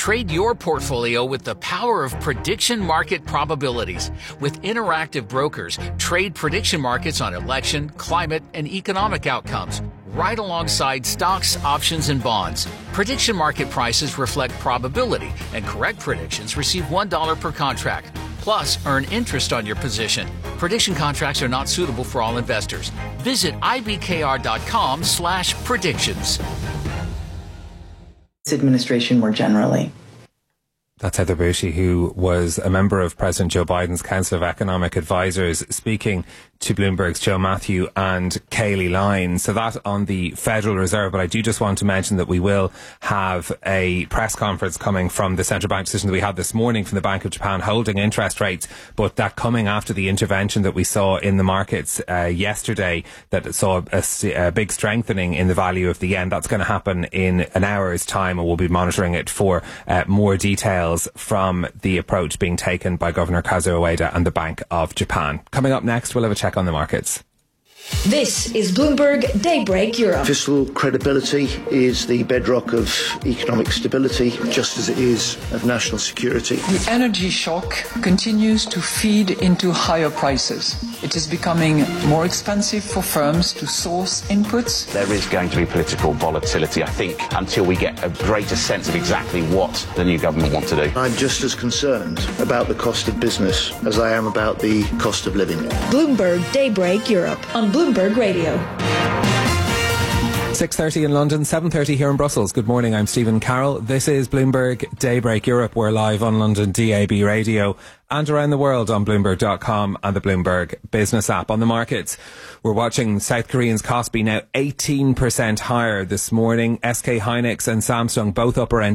Trade your portfolio with the power of prediction market probabilities. With interactive brokers, trade prediction markets on election, climate, and economic outcomes, right alongside stocks, options, and bonds. Prediction market prices reflect probability, and correct predictions receive $1 per contract. Plus, earn interest on your position. Prediction contracts are not suitable for all investors. Visit ibkr.com/predictions. Administration more generally. That's Heather Boushey, who was a member of President Joe Biden's Council of Economic Advisors, speaking to Bloomberg's Joe Matthew and Kayleigh Lyne. So that on the Federal Reserve. But I do just want to mention that we will have a press conference coming from the central bank decision that we had this morning from the Bank of Japan holding interest rates, but that coming after the intervention that we saw in the markets yesterday that saw a big strengthening in the value of the yen. That's going to happen in an hour's time, and we'll be monitoring it for more details from the approach being taken by Governor Kazuo Ueda and the Bank of Japan. Coming up next, we'll have a check on the markets. This is Bloomberg Daybreak Europe. Fiscal credibility is the bedrock of economic stability, just as it is of national security. The energy shock continues to feed into higher prices. It is becoming more expensive for firms to source inputs. There is going to be political volatility, I think, until we get a greater sense of exactly what the new government want to do. I'm just as concerned about the cost of business as I am about the cost of living. Bloomberg Daybreak Europe on Bloomberg Radio. 6:30 in London, 7:30 here in Brussels. Good morning, I'm Stephen Carroll. This is Bloomberg Daybreak Europe. We're live on London DAB radio and around the world on Bloomberg.com and the Bloomberg Business app. On the markets, we're watching South Korean's Kospi now 18% higher this morning. SK Hynix and Samsung both up around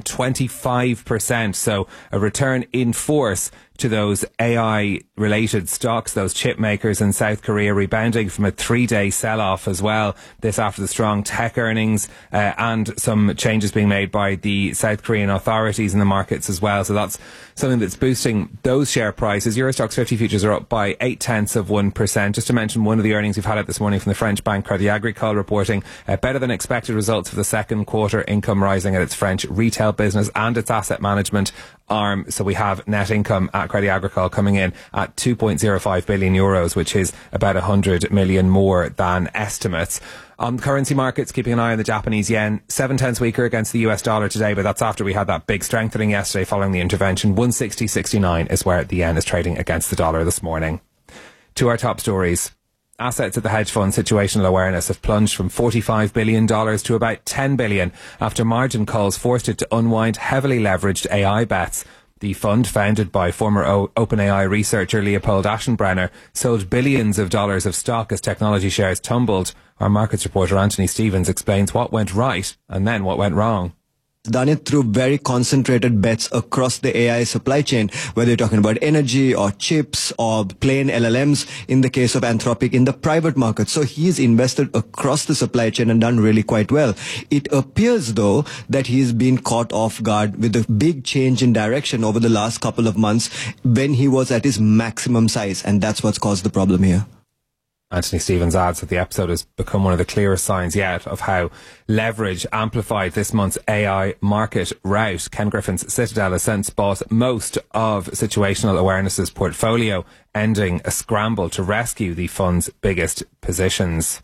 25%. So a return in force to those AI-related stocks, those chip makers in South Korea, rebounding from a 3-day sell-off as well. This after the strong tech earnings and some changes being made by the South Korean authorities in the markets as well. So that's something that's boosting those share prices. Euro Stoxx 50 futures are up by 0.8%. Just to mention one of the earnings we've had out this morning from the French bank Crédit Agricole, reporting better than expected results for the second quarter, income rising at its French retail business and its asset management arm. So we have net income at Crédit Agricole coming in at 2.05 billion euros, which is about 100 million more than estimates. On currency markets, keeping an eye on the Japanese yen, 7/10 weaker against the US dollar today, but that's after we had that big strengthening yesterday following the intervention. 160.69 is where the yen is trading against the dollar this morning. To our top stories. Assets at the hedge fund Situational Awareness have plunged from $45 billion to about $10 billion after margin calls forced it to unwind heavily leveraged AI bets. The fund, founded by former OpenAI researcher Leopold Aschenbrenner, sold billions of dollars of stock as technology shares tumbled. Our markets reporter Anthony Stevens explains what went right and then what went wrong. Done it through very concentrated bets across the AI supply chain, whether you're talking about energy or chips or plain LLMs in the case of Anthropic in the private market. So he's invested across the supply chain and done really quite well. It appears, though, that he's been caught off guard with a big change in direction over the last couple of months when he was at his maximum size. And that's what's caused the problem here. Anthony Stevens adds that the episode has become one of the clearest signs yet of how leverage amplified this month's AI market rout. Ken Griffin's Citadel has since bought most of Situational Awareness's portfolio, ending a scramble to rescue the fund's biggest positions.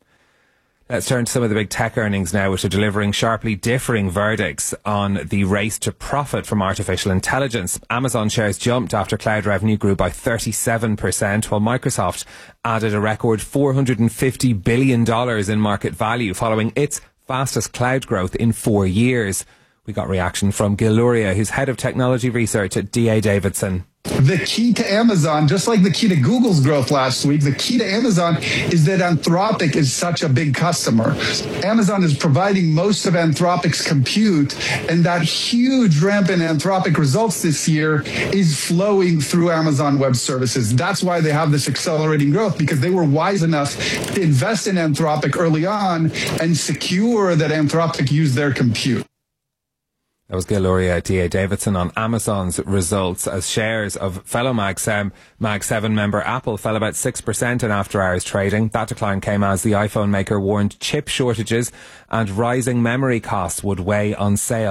Let's turn to some of the big tech earnings now, which are delivering sharply differing verdicts on the race to profit from artificial intelligence. Amazon shares jumped after cloud revenue grew by 37%, while Microsoft added a record $450 billion in market value following its fastest cloud growth in 4 years. We got reaction from Gil Luria, who's head of technology research at D.A. Davidson. The key to Amazon, just like the key to Google's growth last week, the key to Amazon is that Anthropic is such a big customer. Amazon is providing most of Anthropic's compute, and that huge ramp in Anthropic results this year is flowing through Amazon Web Services. That's why they have this accelerating growth, because they were wise enough to invest in Anthropic early on and secure that Anthropic used their compute. That was Gil Luria at D.A. Davidson on Amazon's results as shares of fellow Mag 7 member Apple fell about 6% in after-hours trading. That decline came as the iPhone maker warned chip shortages and rising memory costs would weigh on sales.